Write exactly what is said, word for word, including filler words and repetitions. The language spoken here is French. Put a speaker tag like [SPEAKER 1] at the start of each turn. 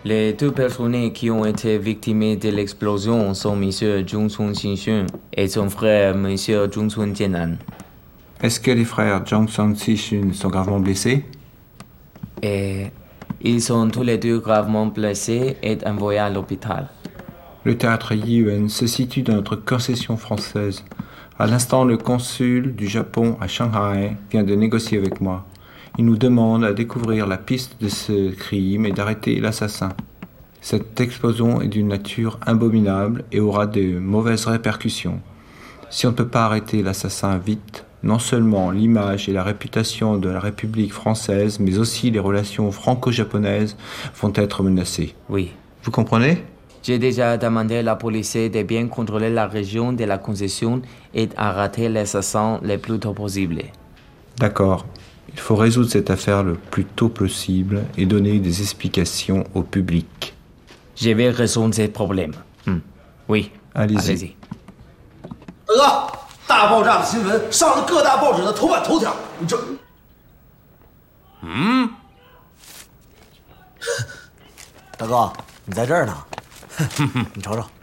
[SPEAKER 1] Les deux personnes qui ont été victimes de l'explosion sont M. Zhongchun Xinxun et son frère M. Zhongchun Jianan.
[SPEAKER 2] Est-ce que les frères Zhongchun Xinxun sont gravement blessés?
[SPEAKER 1] Et ils sont tous les deux gravement blessés et envoyés à l'hôpital.
[SPEAKER 2] Le théâtre Yiyuan se situe dans notre concession française. À l'instant, le consul du Japon à Shanghai vient de négocier avec moi. Il nous demande à découvrir la piste de ce crime et d'arrêter l'assassin. Cette explosion est d'une nature abominable et aura de mauvaises répercussions. Si on ne peut pas arrêter l'assassin vite, non seulement l'image et la réputation de la République française, mais aussi les relations franco-japonaises vont être menacées.
[SPEAKER 1] Oui.
[SPEAKER 2] Vous comprenez?
[SPEAKER 1] J'ai déjà demandé à la police de bien contrôler la région de la concession et d'arrêter l'assassin le plus tôt possible.
[SPEAKER 2] D'accord. Il faut résoudre cette affaire le plus tôt possible et donner des explications au public.
[SPEAKER 1] Je vais résoudre ce problème. Hmm. Oui.
[SPEAKER 2] Allez-y.
[SPEAKER 1] Allez-y.
[SPEAKER 3] 大哥，大爆炸的新闻上了各大报纸的头版头条，你这……嗯，大哥，你在这儿呢，你瞅瞅。